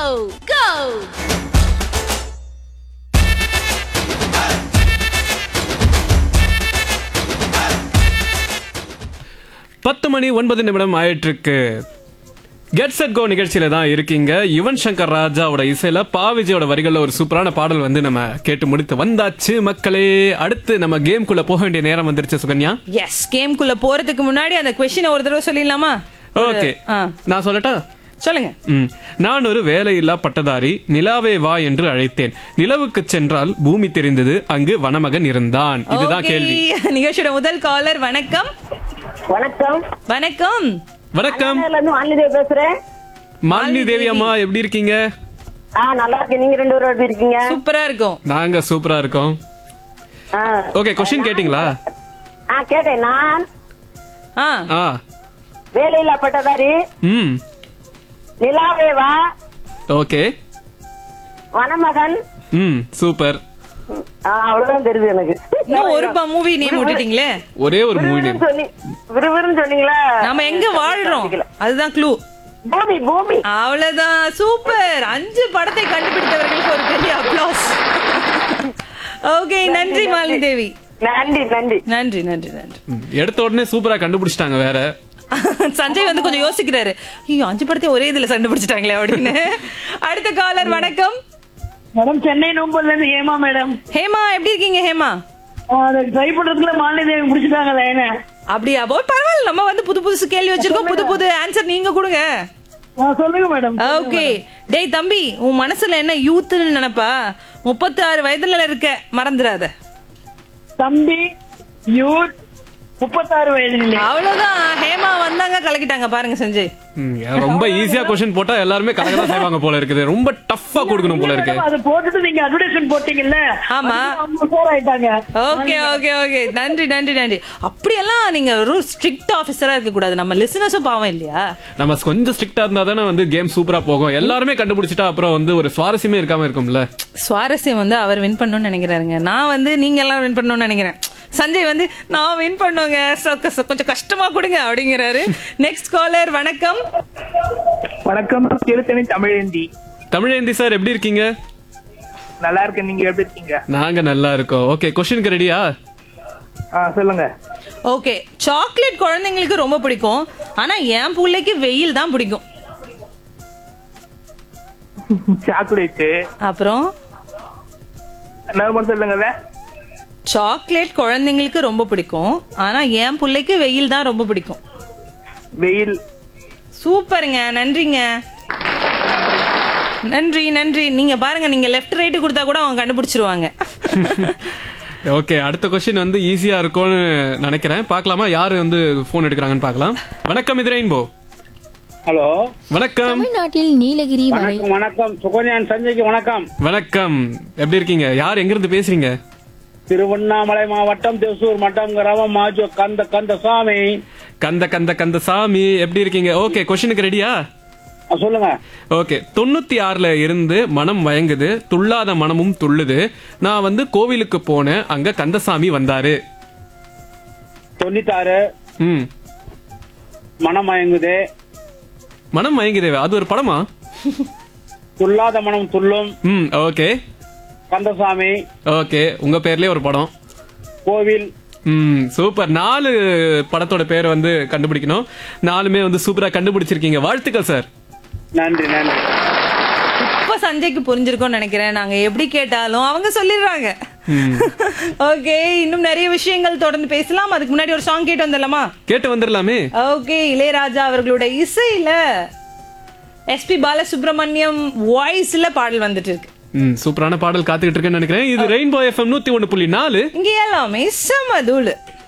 go 10:09 ஆயிட்டு இருக்கு. Get set go நிகழ்ச்சியில தான் இருக்கீங்க. யுவன் சங்கர் ராஜாவோட இசையில பாவிஜியோட வரிகள்ல ஒரு சூப்பரான பாடல் வந்து நம்ம கேட்டு முடித்து வந்தாச்சு மக்களே. அடுத்து நம்ம கேம்குள்ள போக வேண்டிய நேரம் வந்துருச்சு சுகன்யா. எஸ், கேம்குள்ள போறதுக்கு முன்னாடி அந்த क्वेश्चन ஒரு தடவை சொல்லிடலாமா? ஓகே, நான் சொல்லட்டா? சொல்லுங்க. நான் ஒரு வேலையில்லா பட்டதாரி, நிலாவே வா என்று அழைத்தேன். நிலவுக்கு சென்றால் பூமி தெரிந்தது, அங்கு வனமகன் இருந்தான். இதுதான் கேள்வி. நிகழ்ச்சியோட முதல் காலர். வணக்கம். வணக்கம். வணக்கம். வணக்கம். மாலினி தேவி பேசுறேன். மாலினி தேவி அம்மா, எப்படி இருக்கீங்க? நல்லா இருக்கேன். நீங்க ரெண்டு பேரும் எப்படி இருக்கீங்க? சூப்பரா இருக்கும். நாங்க சூப்பரா இருக்கோம். ஓகே, क्वेश्चन கேட்டிங்களா? கேட்டேன். நான் வேலையில்லா பட்டதாரி, நிலாவேவா, ஓகே, வனமகன். சூப்பர். அவ்வளவுதான் தெரியுது எனக்கு. இன்னும் ஒரு மூவி நேம் விட்டுட்டீங்களே. ஒரே ஒரு மூவி நேம் விறுவிறுன்னு சொன்னீங்களா? நாம எங்க வாழ்றோம் அதுதான் க்ளூ. பூமி. பூமி. அவ்வளவுதான். சூப்பர். 5 படத்தை கண்டுபிடித்தவர்களுக்கு ஒரு பெரிய அப்ளாஸ். ஓகே, நன்றி மாலினி தேவி. நன்றி நன்றி நன்றி நன்றி நன்றி. எடுத்த உடனே சூப்பரா கண்டுபிடிச்சிட்டாங்க. வேற சஞ்சய் வந்து கொஞ்சம் யோசிக்கிறாரு, ஐயோ 5 படத்தை ஒரே இதுல கண்டுபிடிச்சிட்டாங்களே அப்படின்னு. அடுத்த காலர். வணக்கம் மேடம். சென்னை நோம்பல்ல இருந்து ஹேமா மேடம். ஹேமா, எப்படி இருக்கீங்க ஹேமா? ட்ரை பண்றதுக்குள்ள மாலினி தேவி முடிச்சிட்டாங்க லைனை. அப்படியா? போய் பரவாயில்ல, நம்ம வந்து புது புதுசு கேள்வி வச்சிருக்கோம். புது புது ஆன்சர் நீங்க கொடுங்க. சொல்லுங்க மேடம். ஓகே. டேய் தம்பி, உன் மனசுல என்ன யூத்னு நினைப்பா? 36 வயதுல இருக்க, மறந்துடாத. தம்பி யூத் 36 வயது. அவ்வளவுதான். ஹேமா வந்தாங்க, கலக்கிட்டாங்க பாருங்க சஞ்சய். ரொம்ப ஈஸியா क्वेश्चन போட்டா எல்லாருமே கலக்கதான் செய்வாங்க போல இருக்குது. ரொம்ப டஃப்பா கொடுக்கணும் போல இருக்கு. அது போட்டுட்டு நீங்க அட்வர்டைஸ்மென்ட் போட்டீங்கல்ல. ஆமா. Okay okay okay. நன்றி நன்றி நன்றி. அப்படியெல்லாம் நீங்க ஒரு ஸ்ட்ரிக்ட் ஆபீசரா இருக்க கூடாது. நம்ம லிசனர்ஸும் பாவம் இல்லையா? நம்ம கொஞ்சம் ஸ்ட்ரிக்ட்டா இருந்தா தானே வந்து கேம் சூப்பரா போகும். எல்லாருமே கண்டுபிடிச்சிட்டா அப்புறம் வந்து ஒரு சுவாரஸ்யமே இருக்காம இருக்கும்ல. சுவாரஸ்யம் வந்து அவர் வின் பண்ணணும்னு நினைக்கிறாருங்க. நான் வந்து நீங்க எல்லாம் வின் பண்ணணும்னு நினைக்கிறேன். சஞ்சய் வந்து நான் வின் பண்ணுங்க, கொஞ்சம் கஷ்டமா கொடுங்க அப்படிங்கிறாரு. Next caller. வணக்கம். வணக்கம். திருத்தணி தமிழேந்தி. தமிழேந்தி சார், எப்படி இருக்கீங்க? நல்லா இருக்கேன். நீங்க எப்படி இருக்கீங்க? நாங்க நல்லா இருக்கோம். ஓகே, क्वेश्चनக்கு ரெடியா? சொல்லுங்க. ஓகே. சாக்லேட் குழந்தைங்களுக்கு ரொம்ப பிடிக்கும், ஆனா என் பிள்ளைக்கு வெயில் தான் பிடிக்கும். சாக்லேட். அப்புறம் என்ன சொல்லுங்க. சாக்லேட் குழந்தைங்களுக்கு ரொம்ப பிடிக்கும், ஆனா என் பிள்ளைக்கு வெயில் தான் ரொம்ப பிடிக்கும். வெயில். சூப்பருங்க. நன்றிங்க. நன்றி நன்றி. நீங்க பாருங்க, நீங்க லெஃப்ட் ரைட் கொடுத்தா கூட அவங்க கண்டுபிடிச்சிருவாங்க. ஓகே, அடுத்த क्वेश्चन வந்து ஈஸியா இருக்கும்னு நினைக்கிறேன். பார்க்கலாமா யாரு வந்து போன் எடுக்கறாங்கன்னு பார்க்கலாம். வணக்கம், இது ரெயின்போ. ஹலோ, வணக்கம். தமிழ்நாட்டில் நீலகிரி வரை. வணக்கம் சுகன்யான் சஞ்சய்க்கு வணக்கம். வணக்கம், எப்படி இருக்கீங்க? யார் எங்க இருந்து பேசுறீங்க? திருவண்ணாமலை மாவட்டம் திருசூர் மட்டம் கிராமம் மாஜோ கந்தசாமி. கந்தசாமி, எப்படி இருக்கீங்க? ஓகே, क्वेश्चनக்கு ரெடியா? சொல்லுங்க. ஓகே. 96ல இருந்து மனம் வயங்குது, துள்ளாத மனமும் துள்ளுது. நான் வந்து கோவிலுக்கு போனேன், அங்க கந்தசாமி வந்தாரு. 96 மனம் மயங்குதே. மனம் மயங்குதே, அது ஒரு படமா? துள்ளாத மனம் துள்ளும். ஓகே. கந்தசாமி. ஓகே, உங்க பேர்லயே ஒரு படம். கோவில். சூப்பர். 4 படத்தோட பேரை வந்து கண்டுபிடிக்கணும். 4மே வந்து சூப்பரா கண்டுபிடிச்சிருக்கீங்க. வாழ்த்துக்கள் சார். நன்றி நன்றி. இப்ப சஞ்சய்க்கு புரிஞ்சிருக்கோம்னு நினைக்கிறேன். நாங்க எப்படி கேட்டாலும் அவங்க சொல்லிடுறாங்க. ஓகே, இன்னும் நிறைய விஷயங்கள் தொடர்ந்து பேசலாம். அதுக்கு முன்னாடி ஒரு சாங் கேட்டு வந்துடலாமா? கேட்டு வந்துடலாமே. ஓகே, இளையராஜா அவர்களோட இசையில எஸ்பி பாலசுப்ரமணியம் வாய்ஸ்ல பாடல் வந்துட்டு இருக்கு. சூப்பரான பாடல் காத்துக்கிட்டு இருக்கேன்னு நினைக்கிறேன். இது ரெயின்போ FM 101.4. இங்க எல்லாமே செம தூளு.